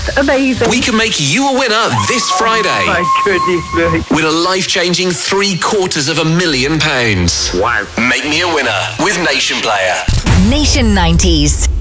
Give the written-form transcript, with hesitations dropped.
That's amazing. We can make you a winner this Friday. My goodness me. With a life-changing £750,000. Wow. Make me a winner with Nation Player. Nation 90s.